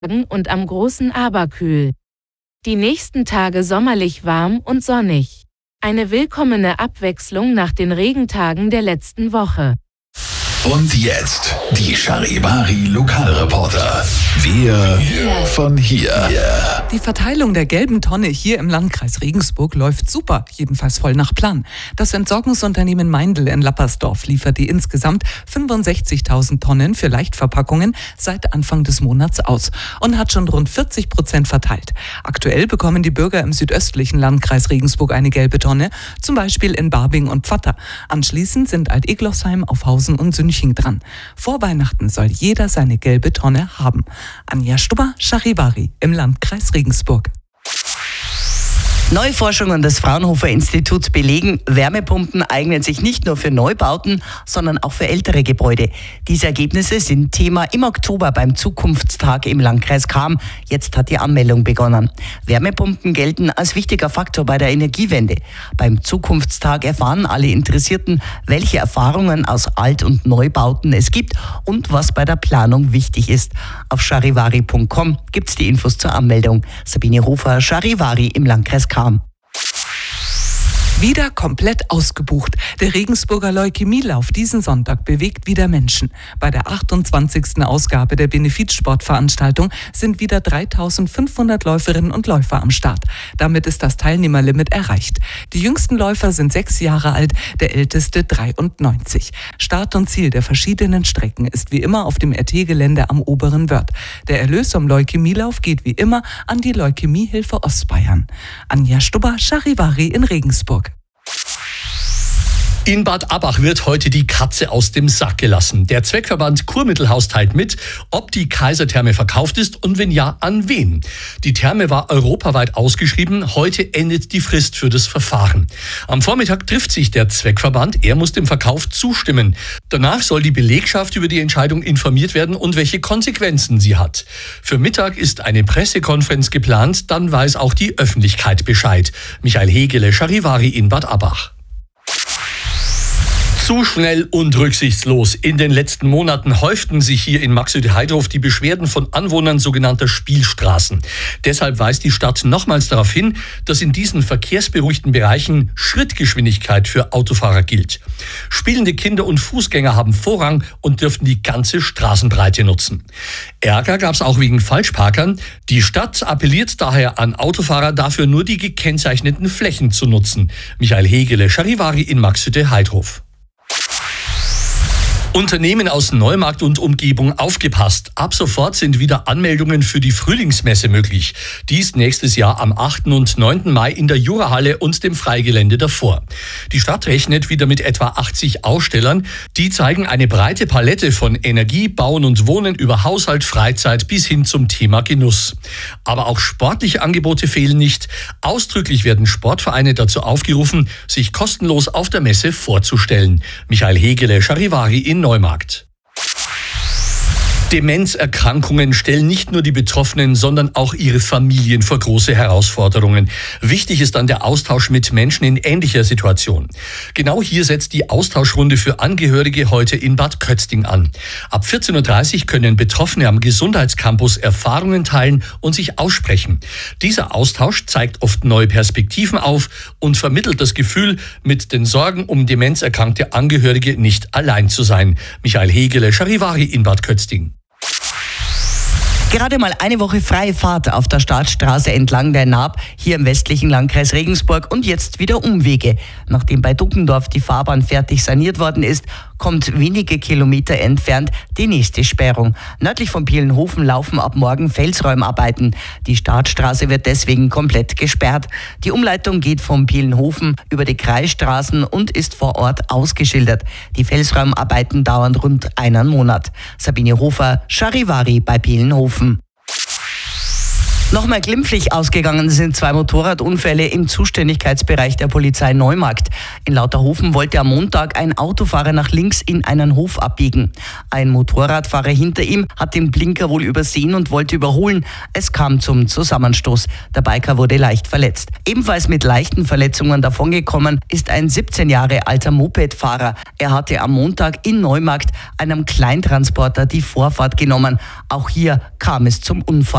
und am großen Aberkühl. Die nächsten Tage sommerlich warm und sonnig. Eine willkommene Abwechslung nach den Regentagen der letzten Woche. Und jetzt die Charivari Lokalreporter. Wir von hier. Die Verteilung der gelben Tonne hier im Landkreis Regensburg läuft super, jedenfalls voll nach Plan. Das Entsorgungsunternehmen Meindl in Lappersdorf liefert die insgesamt 65.000 Tonnen für Leichtverpackungen seit Anfang des Monats aus und hat schon rund 40% verteilt. Aktuell bekommen die Bürger im südöstlichen Landkreis Regensburg eine gelbe Tonne, zum Beispiel in Barbing und Pfatter. Anschließend sind Alt-Egloffsheim, Aufhausen und Sünching dran. Vor Weihnachten soll jeder seine gelbe Tonne haben. Anja Stubber, Charivari im Landkreis Regensburg. Neue Forschungen des Fraunhofer Instituts belegen, Wärmepumpen eignen sich nicht nur für Neubauten, sondern auch für ältere Gebäude. Diese Ergebnisse sind Thema im Oktober beim Zukunftstag im Landkreis Cham. Jetzt hat die Anmeldung begonnen. Wärmepumpen gelten als wichtiger Faktor bei der Energiewende. Beim Zukunftstag erfahren alle Interessierten, welche Erfahrungen aus Alt- und Neubauten es gibt und was bei der Planung wichtig ist. Auf charivari.com gibt's die Infos zur Anmeldung. Sabine Hofer, Charivari im Landkreis Cham. Wieder komplett ausgebucht. Der Regensburger Leukämielauf diesen Sonntag bewegt wieder Menschen. Bei der 28. Ausgabe der Benefizsportveranstaltung sind wieder 3.500 Läuferinnen und Läufer am Start. Damit ist das Teilnehmerlimit erreicht. Die jüngsten Läufer sind 6 Jahre alt, der älteste 93. Start und Ziel der verschiedenen Strecken ist wie immer auf dem RT-Gelände am Oberen Wörth. Der Erlös vom Leukämielauf geht wie immer an die Leukämiehilfe Ostbayern. Anja Stubber, Charivari in Regensburg. In Bad Abbach wird heute die Katze aus dem Sack gelassen. Der Zweckverband Kurmittelhaus teilt mit, ob die Kaisertherme verkauft ist und wenn ja, an wen. Die Therme war europaweit ausgeschrieben. Heute endet die Frist für das Verfahren. Am Vormittag trifft sich der Zweckverband. Er muss dem Verkauf zustimmen. Danach soll die Belegschaft über die Entscheidung informiert werden und welche Konsequenzen sie hat. Für Mittag ist eine Pressekonferenz geplant. Dann weiß auch die Öffentlichkeit Bescheid. Michael Hegele, Charivari in Bad Abbach. Zu schnell und rücksichtslos. In den letzten Monaten häuften sich hier in Marxhütte-Heidhof die Beschwerden von Anwohnern sogenannter Spielstraßen. Deshalb weist die Stadt nochmals darauf hin, dass in diesen verkehrsberuhigten Bereichen Schrittgeschwindigkeit für Autofahrer gilt. Spielende Kinder und Fußgänger haben Vorrang und dürften die ganze Straßenbreite nutzen. Ärger gab es auch wegen Falschparkern. Die Stadt appelliert daher an Autofahrer, dafür nur die gekennzeichneten Flächen zu nutzen. Michael Hegele, Charivari in Marxhütte-Heidhof. Unternehmen aus Neumarkt und Umgebung aufgepasst. Ab sofort sind wieder Anmeldungen für die Frühlingsmesse möglich. Die ist nächstes Jahr am 8. und 9. Mai in der Jurahalle und dem Freigelände davor. Die Stadt rechnet wieder mit etwa 80 Ausstellern. Die zeigen eine breite Palette von Energie, Bauen und Wohnen über Haushalt, Freizeit bis hin zum Thema Genuss. Aber auch sportliche Angebote fehlen nicht. Ausdrücklich werden Sportvereine dazu aufgerufen, sich kostenlos auf der Messe vorzustellen. Michael Hegele, Charivari in Neumarkt. Demenzerkrankungen stellen nicht nur die Betroffenen, sondern auch ihre Familien vor große Herausforderungen. Wichtig ist dann der Austausch mit Menschen in ähnlicher Situation. Genau hier setzt die Austauschrunde für Angehörige heute in Bad Kötzting an. Ab 14.30 Uhr können Betroffene am Gesundheitscampus Erfahrungen teilen und sich aussprechen. Dieser Austausch zeigt oft neue Perspektiven auf und vermittelt das Gefühl, mit den Sorgen um demenzerkrankte Angehörige nicht allein zu sein. Michael Hegele, Charivari in Bad Kötzting. Gerade mal eine Woche freie Fahrt auf der Startstraße entlang der Naab hier im westlichen Landkreis Regensburg und jetzt wieder Umwege. Nachdem bei Duckendorf die Fahrbahn fertig saniert worden ist, kommt wenige Kilometer entfernt die nächste Sperrung. Nördlich von Pielenhofen laufen ab morgen Felsräumarbeiten. Die Startstraße wird deswegen komplett gesperrt. Die Umleitung geht von Pielenhofen über die Kreisstraßen und ist vor Ort ausgeschildert. Die Felsräumarbeiten dauern rund einen Monat. Sabine Hofer, Charivari bei Pielenhofen. Nochmal glimpflich ausgegangen sind 2 Motorradunfälle im Zuständigkeitsbereich der Polizei Neumarkt. In Lauterhofen wollte am Montag ein Autofahrer nach links in einen Hof abbiegen. Ein Motorradfahrer hinter ihm hat den Blinker wohl übersehen und wollte überholen. Es kam zum Zusammenstoß. Der Biker wurde leicht verletzt. Ebenfalls mit leichten Verletzungen davongekommen ist ein 17 Jahre alter Mopedfahrer. Er hatte am Montag in Neumarkt einem Kleintransporter die Vorfahrt genommen. Auch hier kam es zum Unfall.